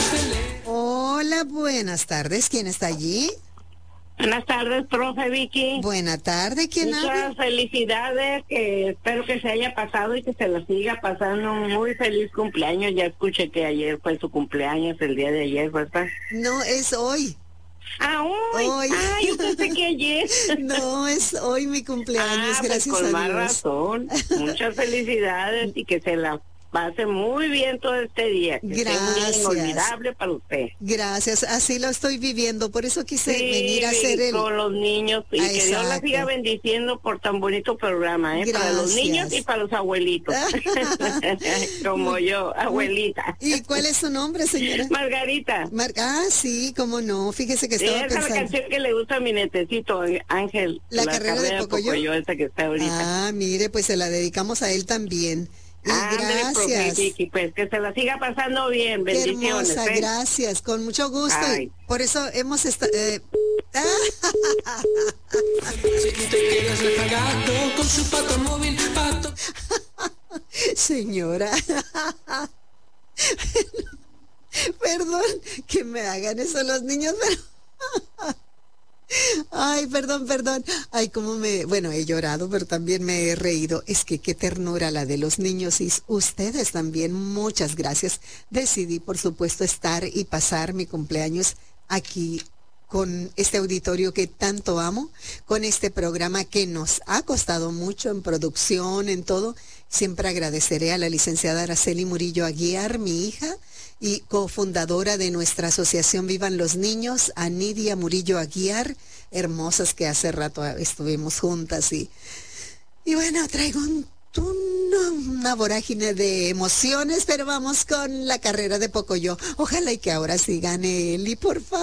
Hola, buenas tardes. ¿Quién está allí? Buenas tardes, profe Vicky. Buena tarde. ¿Quién habla? Muchas felicidades, que espero que se haya pasado y que se lo siga pasando. Un muy feliz cumpleaños. Ya escuché que ayer fue su cumpleaños, el día de ayer, ¿verdad? No, es hoy. Ah, hoy. Hoy. Ah, yo pensé que ayer. No, es hoy mi cumpleaños, Pues gracias con a más Dios. razón. Muchas felicidades y que se la pase muy bien todo este día. Que sea un día Gracias. inolvidable para usted. Gracias, así lo estoy viviendo, por eso quise Sí, venir a hacer el... con los niños y que Dios la siga Exacto. bendiciendo por tan bonito programa, para los niños y Gracias. para los abuelitos, como yo, abuelita. ¿Y cuál es su nombre, señora? Margarita. Sí, cómo no, fíjese que estaba Esa es la pensando... canción que le gusta a mi netecito, Ángel. La carrera de Pocoyo. Esa que está ahorita. Ah, mire, pues se la dedicamos a él también. Y Ándale, profe gracias. Vicky, pues que se la siga pasando bien, Qué bendiciones. hermosa, gracias, con mucho gusto. Ay. Y por eso hemos estado... Con su pato móvil, pato. Señora. Perdón que me hagan eso los niños, pero... Ay, perdón. Ay, bueno, he llorado, pero también me he reído. Es que qué ternura la de los niños y ustedes también. Muchas gracias. Decidí, por supuesto, estar y pasar mi cumpleaños aquí con este auditorio que tanto amo, con este programa que nos ha costado mucho en producción, en todo. Siempre agradeceré a la licenciada Araceli Murillo Aguiar, mi hija, y cofundadora de nuestra asociación Vivan los Niños, a Nidia Murillo Aguiar, hermosas que hace rato estuvimos juntas y bueno, traigo una vorágine de emociones, pero vamos con la carrera de Pocoyo. Ojalá y que ahora sí gane Eli, por favor.